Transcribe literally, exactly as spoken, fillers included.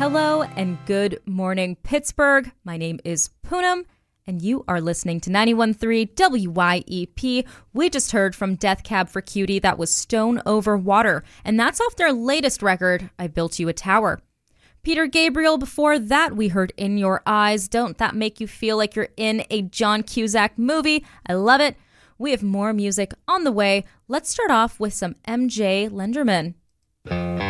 Hello and good morning, Pittsburgh. My name is Poonam, and you are listening to ninety-one point three W Y E P. We just heard from Death Cab for Cutie. That was Stone Over Water, and that's off their latest record, I Built You a Tower. Peter Gabriel, before that, we heard In Your Eyes. Don't that make you feel like you're in a John Cusack movie? I love it. We have more music on the way. Let's start off with some M J Lenderman.